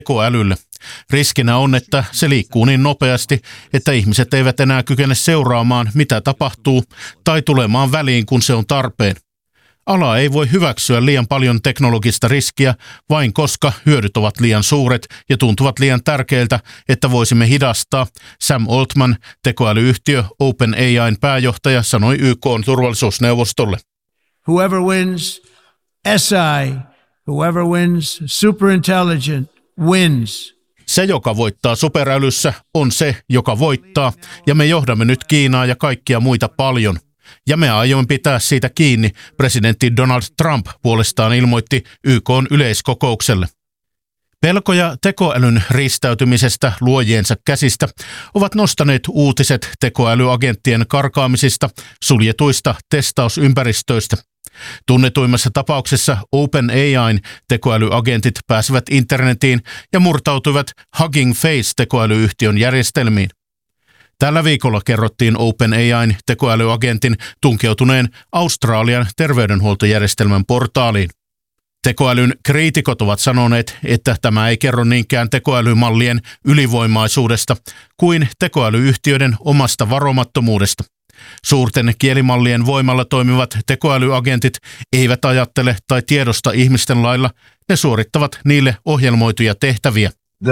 tekoälylle. Riskinä on, että se liikkuu niin nopeasti, että ihmiset eivät enää kykene seuraamaan, mitä tapahtuu, tai tulemaan väliin, kun se on tarpeen. Ala ei voi hyväksyä liian paljon teknologista riskiä, vain koska hyödyt ovat liian suuret ja tuntuvat liian tärkeiltä, että voisimme hidastaa. Sam Altman, tekoälyyhtiö OpenAI:n pääjohtaja, sanoi YK:n turvallisuusneuvostolle. Whoever wins SI, whoever wins superintelligent wins. Se, joka voittaa superälyssä, on se, joka voittaa, ja me johdamme nyt Kiinaa ja kaikkia muita paljon. Ja me aiomme pitää siitä kiinni, presidentti Donald Trump puolestaan ilmoitti YK:n yleiskokoukselle. Pelkoja tekoälyn riistäytymisestä luojiensa käsistä ovat nostaneet uutiset tekoälyagenttien karkaamisista suljetuista testausympäristöistä. Tunnetuimmassa tapauksessa OpenAI:n tekoälyagentit pääsivät internetiin ja murtautuivat Hugging Face-tekoälyyhtiön järjestelmiin. Tällä viikolla kerrottiin OpenAI:n tekoälyagentin tunkeutuneen Australian terveydenhuoltojärjestelmän portaaliin. Tekoälyn kriitikot ovat sanoneet, että tämä ei kerro niinkään tekoälymallien ylivoimaisuudesta kuin tekoälyyhtiöiden omasta varomattomuudesta. Suurten kielimallien voimalla toimivat tekoälyagentit eivät ajattele tai tiedosta ihmisten lailla, ne suorittavat niille ohjelmoituja tehtäviä.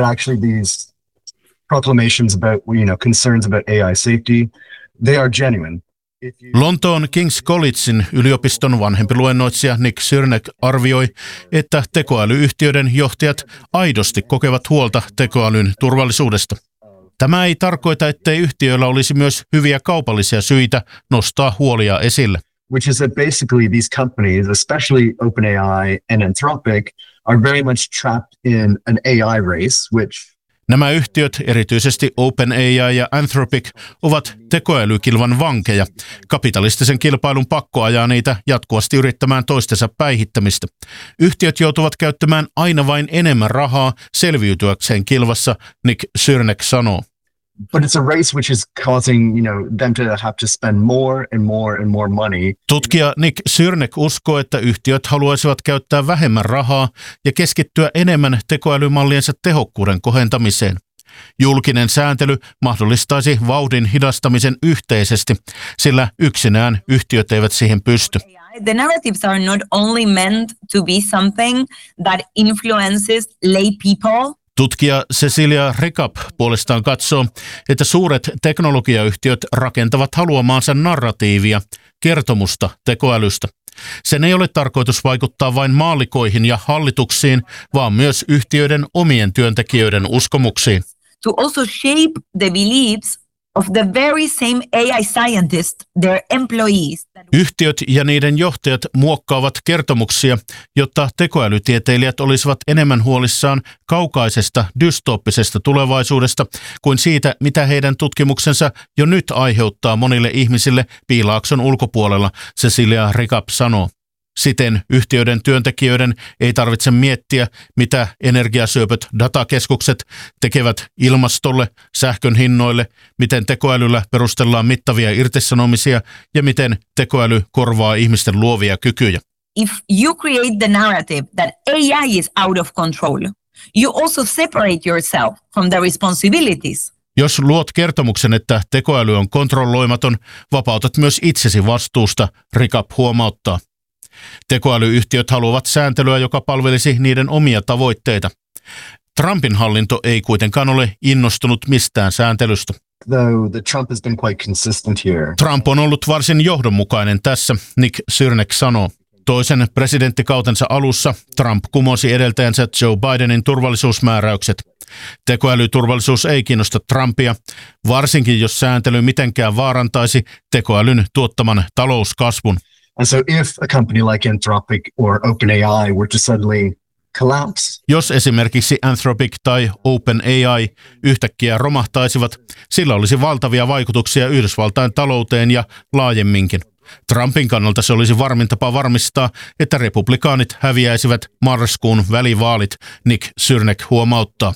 Proclamations about, concerns about AI safety, they are genuine. Lontoon King's Collegein yliopiston vanhempi luennoitsija Nick Syrnek arvioi, että tekoälyyhtiöiden johtajat aidosti kokevat huolta tekoälyn turvallisuudesta. Tämä ei tarkoita, ettei yhtiöillä olisi myös hyviä kaupallisia syitä nostaa huolia esille. Which is that basically these companies, especially OpenAI and Anthropic, are very much trapped in an AI race, which Nämä yhtiöt, erityisesti OpenAI ja Anthropic, ovat tekoälykilvan vankeja. Kapitalistisen kilpailun pakko ajaa niitä jatkuvasti yrittämään toistensa päihittämistä. Yhtiöt joutuvat käyttämään aina vain enemmän rahaa selviytyäkseen kilvassa, Nick Syrnek sanoo. But it's a race which is causing, them to have to spend more and more and more money. Tutkija Nick Syrnek uskoo, että yhtiöt haluaisivat käyttää vähemmän rahaa ja keskittyä enemmän tekoälymalliensa tehokkuuden kohentamiseen. Julkinen sääntely mahdollistaisi vauhdin hidastamisen yhteisesti, sillä yksinään yhtiöt eivät siihen pysty. The narratives are not only meant to be something that influences lay people. Tutkija Cecilia Recap puolestaan katsoo, että suuret teknologiayhtiöt rakentavat haluamaansa narratiivia, kertomusta tekoälystä. Sen ei ole tarkoitus vaikuttaa vain maallikoihin ja hallituksiin, vaan myös yhtiöiden omien työntekijöiden uskomuksiin. To also shape the beliefs of the very same AI scientists, their employees. Yhtiöt ja niiden johtajat muokkaavat kertomuksia, jotta tekoälytieteilijät olisivat enemmän huolissaan kaukaisesta dystooppisesta tulevaisuudesta kuin siitä, mitä heidän tutkimuksensa jo nyt aiheuttaa monille ihmisille piilaakson ulkopuolella, Cecilia Recap sanoo. Siten yhtiöiden työntekijöiden ei tarvitse miettiä, mitä energiasyöpöt datakeskukset tekevät ilmastolle, sähkön hinnoille, miten tekoälyllä perustellaan mittavia irtisanomisia ja miten tekoäly korvaa ihmisten luovia kykyjä. If you create the narrative that AI is out of control, you also separate yourself from the responsibilities. Jos luot kertomuksen, että tekoäly on kontrolloimaton, vapautat myös itsesi vastuusta, Recap huomauttaa. Tekoälyyhtiöt haluavat sääntelyä, joka palvelisi niiden omia tavoitteita. Trumpin hallinto ei kuitenkaan ole innostunut mistään sääntelystä. Trump on ollut varsin johdonmukainen tässä, Nick Syrnek sanoo. Toisen presidenttikautensa alussa Trump kumosi edeltäjänsä Joe Bidenin turvallisuusmääräykset. Tekoälyturvallisuus ei kiinnosta Trumpia, varsinkin jos sääntely mitenkään vaarantaisi tekoälyn tuottaman talouskasvun. And so if a company like Anthropic or OpenAI were to suddenly collapse. Jos esimerkiksi Anthropic tai OpenAI yhtäkkiä romahtaisivat, sillä olisi valtavia vaikutuksia Yhdysvaltain talouteen ja laajemminkin. Trumpin kannalta se olisi varmin tapa varmistaa, että republikaanit häviäisivät marraskuun välivaalit, Nick Syrnek huomauttaa.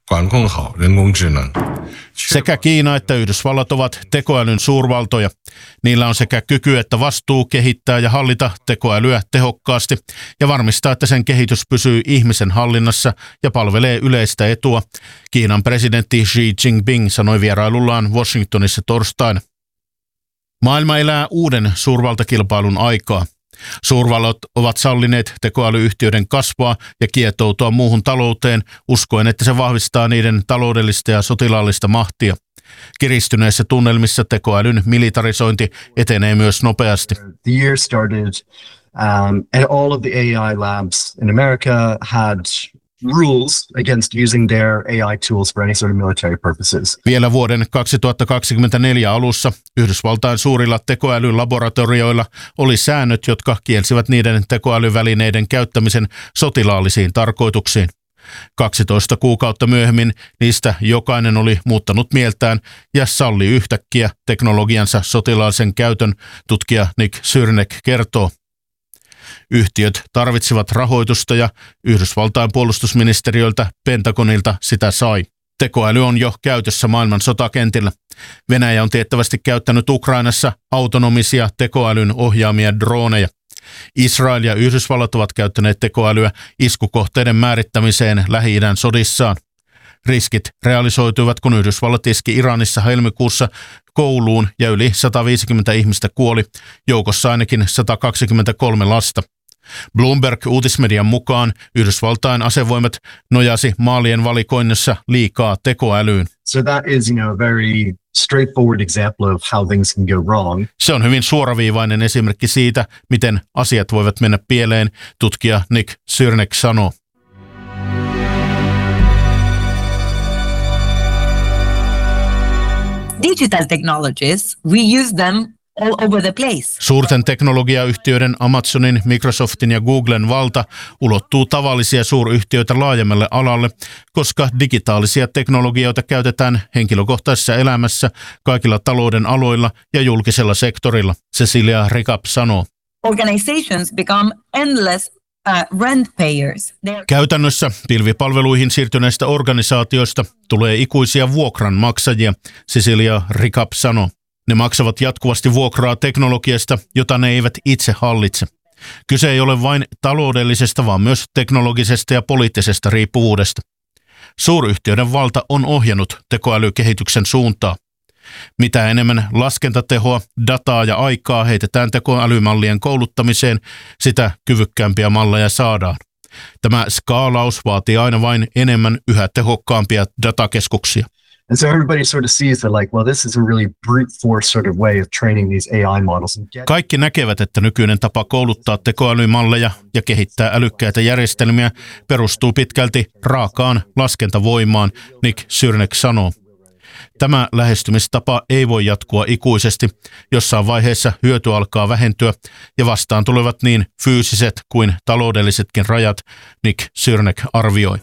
管控好人工智能。 Sekä Kiina että Yhdysvallat ovat tekoälyn suurvaltoja. Niillä on sekä kyky että vastuu kehittää ja hallita tekoälyä tehokkaasti ja varmistaa, että sen kehitys pysyy ihmisen hallinnassa ja palvelee yleistä etua, Kiinan presidentti Xi Jinping sanoi vierailullaan Washingtonissa torstaina. Maailma elää uuden suurvaltakilpailun aikaa. Suurvallat ovat sallineet tekoälyyhtiöiden kasvaa ja kietoutua muuhun talouteen, uskoen, että se vahvistaa niiden taloudellista ja sotilaallista mahtia. Kiristyneissä tunnelmissa tekoälyn militarisointi etenee myös nopeasti. The year started, and all of the AI labs in America had rules against using their AI tools for any sort of military purposes. Vielä vuoden 2024 alussa Yhdysvaltain suurilla tekoälylaboratorioilla oli säännöt, jotka kielsivät niiden tekoälyvälineiden käyttämisen sotilaallisiin tarkoituksiin. 12 kuukautta myöhemmin niistä jokainen oli muuttanut mieltään ja salli yhtäkkiä teknologiansa sotilaallisen käytön, tutkija Nick Syrnek kertoo. Yhtiöt tarvitsivat rahoitusta ja Yhdysvaltain puolustusministeriöltä Pentagonilta sitä sai. Tekoäly on jo käytössä maailman sotakentillä. Venäjä on tiettävästi käyttänyt Ukrainassa autonomisia tekoälyn ohjaamia droneja. Israel ja Yhdysvallat ovat käyttäneet tekoälyä iskukohteiden määrittämiseen Lähi-idän sodissaan. Riskit realisoituivat, kun Yhdysvallat iski Iranissa helmikuussa kouluun ja yli 150 ihmistä kuoli, joukossa ainakin 123 lasta. Bloomberg-uutismedian mukaan Yhdysvaltain asevoimat nojasi maalien valikoinnissa liikaa tekoälyyn. So that is, a very straightforward example of how things can go wrong. Se on hyvin suoraviivainen esimerkki siitä, miten asiat voivat mennä pieleen, tutkija Nick Syrnek sanoo. Digital technologies, we use them all over the place. Suurten teknologiayhtiöiden Amazonin, Microsoftin ja Googlen valta ulottuu tavallisia suuryhtiöitä laajemmalle alalle, koska digitaalisia teknologioita käytetään henkilökohtaisessa elämässä, kaikilla talouden aloilla ja julkisella sektorilla, Cecilia Rickup sanoo. Organizations become endless rent payers. Käytännössä pilvipalveluihin siirtyneistä organisaatioista tulee ikuisia vuokranmaksajia, Cecilia Rickup sanoo. Ne maksavat jatkuvasti vuokraa teknologiasta, jota ne eivät itse hallitse. Kyse ei ole vain taloudellisesta, vaan myös teknologisesta ja poliittisesta riippuvuudesta. Suuryhtiöiden valta on ohjannut tekoälykehityksen suuntaa. Mitä enemmän laskentatehoa, dataa ja aikaa heitetään tekoälymallien kouluttamiseen, sitä kyvykkäämpiä malleja saadaan. Tämä skaalaus vaatii aina vain enemmän yhä tehokkaampia datakeskuksia. And so everybody sort of sees that this is a really brute force sort of way of training these AI models. Kaikki näkevät, että nykyinen tapa kouluttaa tekoälymalleja ja kehittää älykkäitä järjestelmiä perustuu pitkälti raakaan laskentavoimaan, Nick Syrnek sanoo. Tämä lähestymistapa ei voi jatkua ikuisesti. Jossain vaiheessa hyöty alkaa vähentyä ja vastaan tulevat niin fyysiset kuin taloudellisetkin rajat, Nick Syrnek arvioi.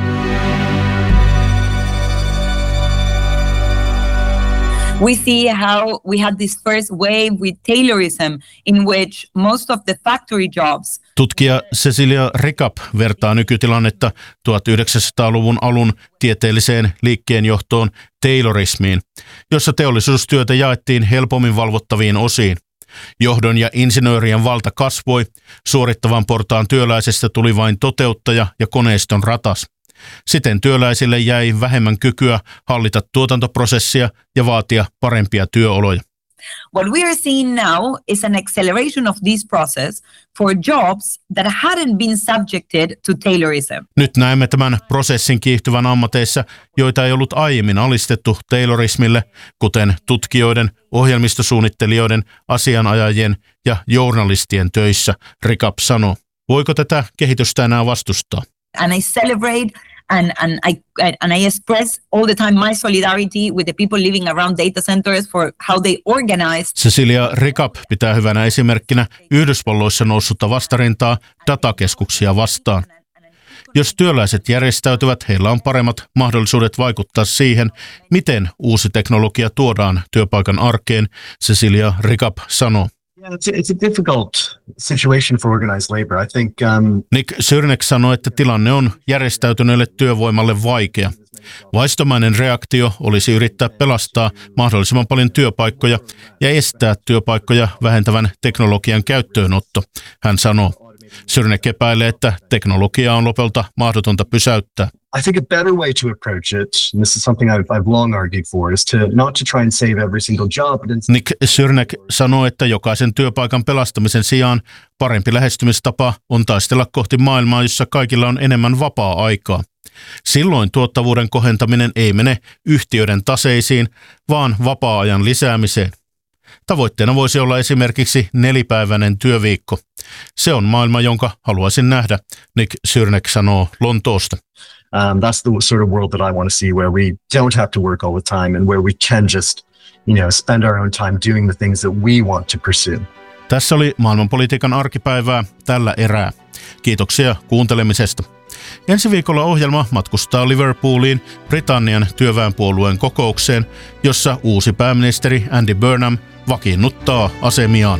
We see how we had this first wave with Taylorism in which most of the factory jobs. Tutkija Cecilia Rickup vertaa nykytilannetta 1900-luvun alun tieteelliseen liikkeenjohtoon Taylorismiin, jossa teollisuustyötä jaettiin helpommin valvottaviin osiin. Johdon ja insinöörien valta kasvoi, suorittavan portaan työläisestä tuli vain toteuttaja ja koneiston ratas. Siten työläisille jäi vähemmän kykyä hallita tuotantoprosessia ja vaatia parempia työoloja. What we are seeing now is an acceleration of this process for jobs that hadn't been subjected to Taylorism. Nyt näemme tämän prosessin kiihtyvän ammateissa, joita ei ollut aiemmin alistettu Taylorismille, kuten tutkijoiden, ohjelmistosuunnittelijoiden, asianajajien ja journalistien töissä, Rickup sanoo. Voiko tätä kehitystä enää vastustaa? And I celebrate and I express all the time my solidarity with the people living around data centers for how they organize. Cecilia Rickup pitää hyvänä esimerkkinä Yhdysvalloissa noussutta vastarintaa datakeskuksia vastaan. Jos työläiset järjestäytyvät, heillä on paremmat mahdollisuudet vaikuttaa siihen, miten uusi teknologia tuodaan työpaikan arkeen, Cecilia Rickup sanoo. Yeah, it's a difficult situation for organized labor. I think Nick Syrnek sanoi, että tilanne on järjestäytyneelle työvoimalle vaikea. Vaistomainen reaktio olisi yrittää pelastaa mahdollisimman paljon työpaikkoja ja estää työpaikkoja vähentävän teknologian käyttöönotto, hän sanoo. Syrnek epäilee, että teknologiaa on lopulta mahdotonta pysäyttää. I think a better way to approach it, and this is something I've long argued for, is to not to try and save every single job. But Nick Syrnek sanoo, että jokaisen työpaikan pelastamisen sijaan parempi lähestymistapa on taistella kohti maailmaa, jossa kaikilla on enemmän vapaa-aikaa. Silloin tuottavuuden kohentaminen ei mene yhtiöiden taseisiin, vaan vapaa-ajan lisäämiseen. Tavoitteena voisi olla esimerkiksi 4-päiväinen työviikko. Se on maailma, jonka haluaisin nähdä, Nick Syrnek sanoo Lontoosta. That's the sort of world that I want to see, where we don't have to work all the time and where we can just, spend our own time doing the things that we want to pursue. Tässä oli maailmanpolitiikan arkipäivää tällä erää. Kiitoksia kuuntelemisesta. Ensi viikolla ohjelma matkustaa Liverpooliin Britannian työväenpuolueen kokoukseen, jossa uusi pääministeri Andy Burnham vakiinnuttaa asemiaan.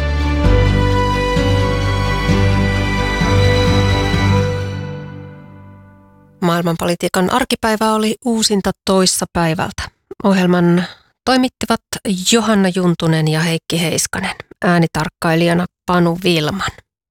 Maailmanpolitiikan arkipäivä oli uusinta toissa päivältä. Ohjelman toimittivat Johanna Juntunen ja Heikki Heiskanen. Äänitarkkailijana Panu Vilman.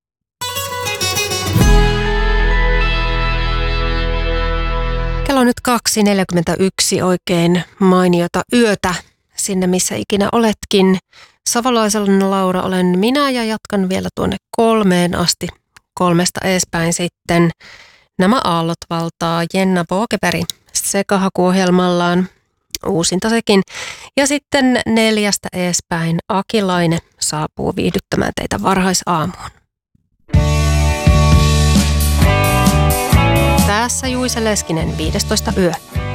Kello on nyt 2.41, oikein mainiota yötä sinne missä ikinä oletkin. Savolaisen Laura olen minä ja jatkan vielä tuonne 3 asti. 3 eespäin sitten nämä aallot valtaa Jenna Vågeberg sekahakuohjelmallaan. Uusinta sekin. Ja sitten 4 eespäin Akilainen saapuu viihdyttämään teitä varhaisaamuun. Tässä Juise Leskinen 15 yö.